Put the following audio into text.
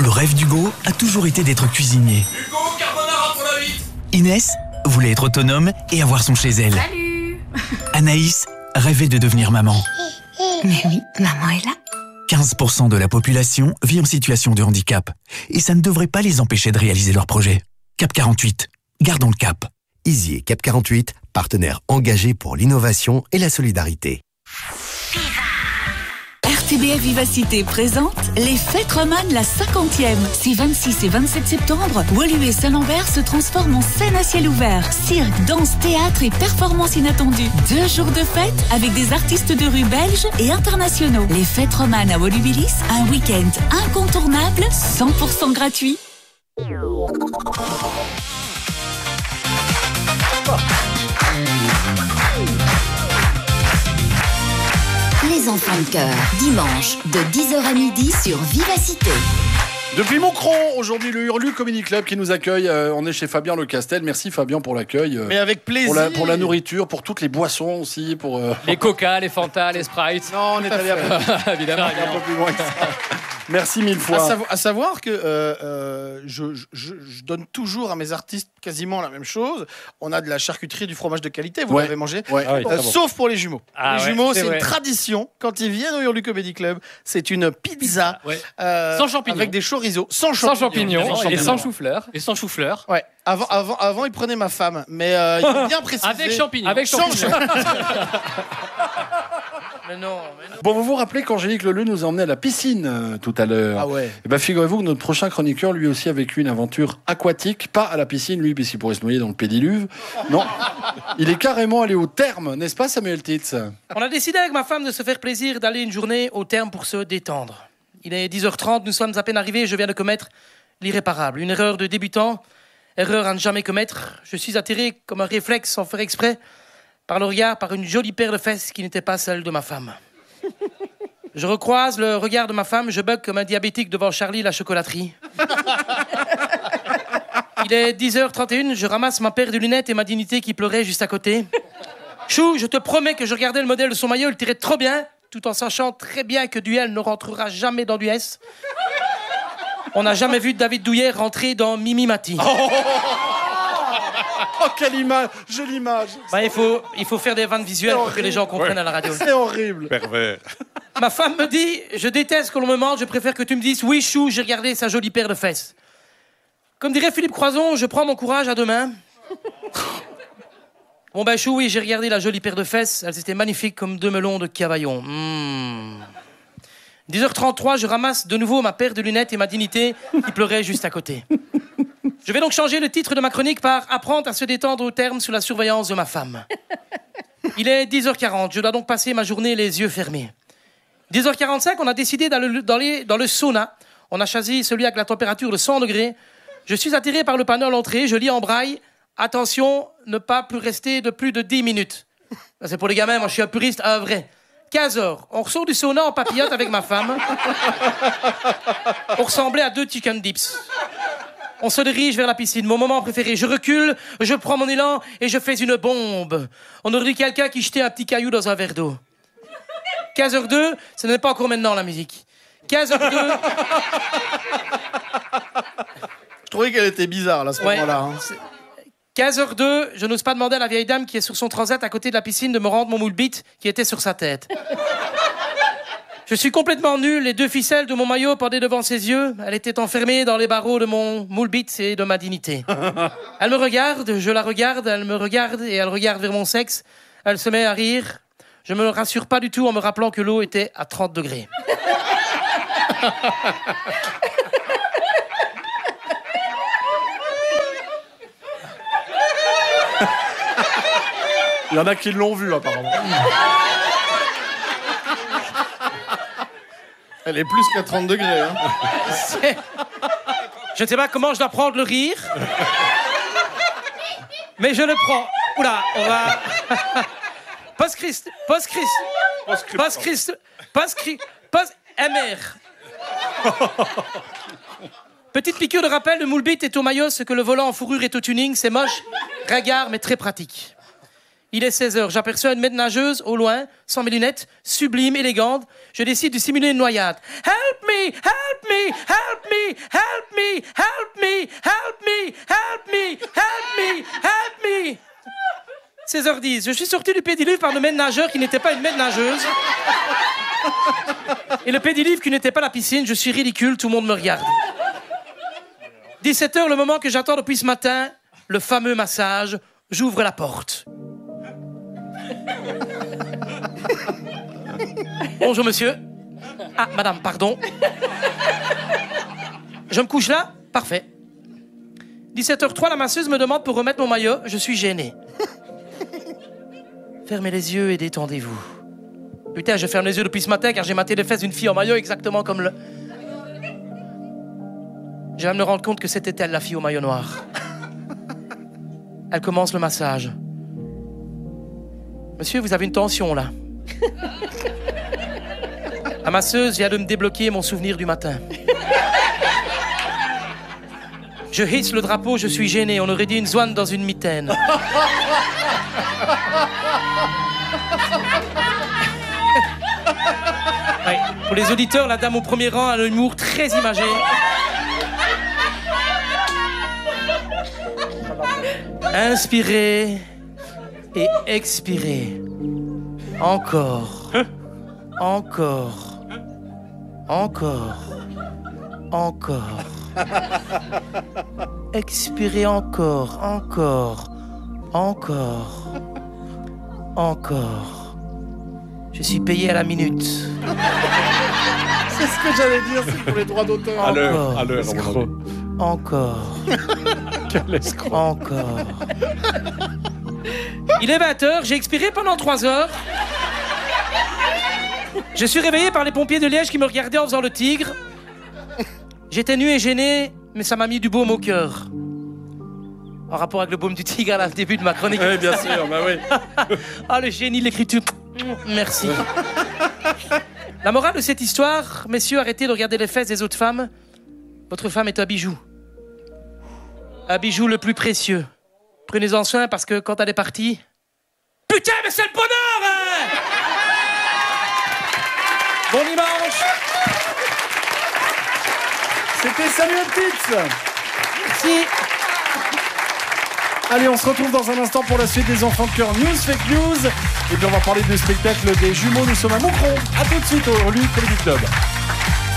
Le rêve d'Hugo a toujours été d'être cuisinier. Hugo, carbonara pour la 8. Inès voulait être autonome et avoir son chez elle. Salut. Anaïs rêvait de devenir maman. Mais oui, maman est là. 15% de la population vit en situation de handicap. Et ça ne devrait pas les empêcher de réaliser leurs projets. Cap 48. Gardons le cap. Easy et Cap 48, partenaires engagés pour l'innovation et la solidarité. RTBF Vivacité présente les Fêtes Romanes, la 50e. Ces 26 et 27 septembre, Woluwe Saint-Lambert se transforme en scène à ciel ouvert. Cirque, danse, théâtre et performances inattendues. 2 jours de fête avec des artistes de rue belges et internationaux. Les Fêtes Romanes à Woluwelis, un week-end incontournable, 100% gratuit. Les enfants de cœur, dimanche, de 10h à midi sur Vivacité. Depuis Moncron, aujourd'hui le Hurlu Comedy Club qui nous accueille. On est chez Fabien Le Castel. Merci Fabien pour l'accueil. Mais avec plaisir. Pour la nourriture, pour toutes les boissons aussi. Pour les Coca, les Fanta, les Sprites. Non, on est allé évidemment. un peu plus loin que ça. Merci mille fois. À savoir que je donne toujours à mes artistes quasiment la même chose. On a de la charcuterie, du fromage de qualité. Vous l'avez mangé. Ouais. Sauf pour les jumeaux. Ah, les jumeaux, c'est vrai. une tradition. Quand ils viennent au Hurlu Comedy Club, c'est une pizza Sans champignons. avec des chorizo, sans Sans champignons. champignons et sans chou-fleur. Et sans chou-fleur. Ouais. Avant, ils prenaient ma femme, mais il faut bien préciser. Avec champignons. Avec Sans champignons. Mais non. Bon, vous vous rappelez qu'Angélique Leleu nous a emmenés à la piscine tout à l'heure. Ah ouais. Et ben figurez-vous que notre prochain chroniqueur, lui aussi, a vécu une aventure aquatique. Pas à la piscine, lui, puisqu'il pourrait se noyer dans le pédiluve. Non. Il est carrément allé au terme, n'est-ce pas, Samuel Titz? On a décidé avec ma femme de se faire plaisir d'aller une journée au terme pour se détendre. Il est 10h30, nous sommes à peine arrivés et je viens de commettre l'irréparable. Une erreur de débutant, erreur à ne jamais commettre. Je suis attiré comme un réflexe sans faire exprès par le regard, par une jolie paire de fesses qui n'était pas celle de ma femme. Je recroise le regard de ma femme, je bug comme un diabétique devant Charlie la chocolaterie. Il est 10h31, je ramasse ma paire de lunettes et ma dignité qui pleurait juste à côté. Chou, je te promets que je regardais le modèle de son maillot, il tirait trop bien, tout en sachant très bien que Duel ne rentrera jamais dans du S. On n'a jamais vu David Douillet rentrer dans Mimi Mati. Oh, quelle image! Jolie image! Bah, il faut faire des vannes visuelles pour que les gens comprennent à la radio. C'est horrible! Pervers. Ma femme me dit, je déteste que l'on me mente, je préfère que tu me dises, oui, Chou, j'ai regardé sa jolie paire de fesses. Comme dirait Philippe Croison, je prends mon courage à deux mains. Bon ben Chou, oui, j'ai regardé la jolie paire de fesses, elles étaient magnifiques comme 2 melons de Cavaillon. 10h33, je ramasse de nouveau ma paire de lunettes et ma dignité qui pleurait juste à côté. Je vais donc changer le titre de ma chronique par « Apprendre à se détendre au terme sous la surveillance de ma femme ». Il est 10h40, je dois donc passer ma journée les yeux fermés. 10h45, on a décidé d'aller dans le sauna. On a choisi celui avec la température de 100 degrés. Je suis attiré par le panneau à l'entrée, je lis en braille « Attention, ne pas plus rester de plus de 10 minutes ». Ça, c'est pour les gamins, moi je suis un puriste, un vrai. 15h, on ressort du sauna en papillote avec ma femme. On ressemblait à 2 chicken dips. On se dirige vers la piscine, mon moment préféré. Je recule, je prends mon élan et je fais une bombe. On aurait dit quelqu'un qui jetait un petit caillou dans un verre d'eau. 15h02, ce n'est pas encore maintenant la musique. 15h02... Je trouvais qu'elle était bizarre là, à ce moment-là. Hein. 15h02, je n'ose pas demander à la vieille dame qui est sur son transat à côté de la piscine de me rendre mon moule bite qui était sur sa tête. Je suis complètement nul, les 2 ficelles de mon maillot pendaient devant ses yeux. Elle était enfermée dans les barreaux de mon moule bite et de ma dignité. Elle me regarde, je la regarde, elle me regarde et elle regarde vers mon sexe. Elle se met à rire. Je me rassure pas du tout en me rappelant que l'eau était à 30 degrés. Il y en a qui l'ont vu, apparemment. Elle est plus qu'à 30 degrés. Hein. Je ne sais pas comment je dois prendre le rire. Mais je le prends. Oula, on va... Post-Christ... MR. Petite piqûre de rappel, le moule bite est au maillot, ce que le volant en fourrure est au tuning. C'est moche, ringard, mais très pratique. Il est 16h, j'aperçois une maître nageuse au loin, sans mes lunettes, sublime, élégante. Je décide de simuler une noyade. Help me, me, help me, help me, help me, help me, help me, help me, help me. 16h10, je suis sorti du pédiluve par le maître nageur qui n'était pas une maître nageuse. Et le pédiluve qui n'était pas la piscine, je suis ridicule, tout le monde me regarde. 17h, le moment que j'attends depuis ce matin, le fameux massage, j'ouvre la porte. Bonjour monsieur. Ah, madame, pardon. Je me couche là? Parfait. 17h03, la masseuse me demande pour remettre mon maillot, je suis gêné. Fermez les yeux et détendez-vous. Putain, je ferme les yeux depuis ce matin car j'ai maté les fesses d'une fille en maillot exactement comme le... Je vais me rendre compte que c'était elle, la fille au maillot noir. Elle commence le massage. Monsieur, vous avez une tension, là. La masseuse vient de me débloquer mon souvenir du matin. Je hisse le drapeau, je suis gêné. On aurait dit une zouane dans une mitaine. Ouais. Pour les auditeurs, la dame au premier rang a un humour très imagé. Inspirez et expirez. Encore. Encore. Encore. Encore. Expirez encore. Encore. Encore. Encore. Je suis payé à la minute. C'est ce que j'allais dire, c'est pour les droits d'auteur. À l'heure, Encore. Quel escroc. Encore. Il est 20h, j'ai expiré pendant 3 heures. Je suis réveillé par les pompiers de Liège qui me regardaient en faisant le tigre. J'étais nu et gêné, mais ça m'a mis du baume au cœur. En rapport avec le baume du tigre à le début de ma chronique. Oui, bien sûr, bah oui. Ah, le génie de l'écriture. Merci. La morale de cette histoire, messieurs, arrêtez de regarder les fesses des autres femmes. Votre femme est un bijou. Un bijou le plus précieux. Prenez-en soin parce que quand elle est partie... Putain, mais c'est le bonheur, hein! Bon dimanche. C'était Samuel Titz. Merci. Allez, on se retrouve dans un instant pour la suite des Enfants de Cœur News, Fake News. Et puis on va parler du spectacle des jumeaux. Nous sommes à Moucron. A tout de suite au Lui Comedy Club.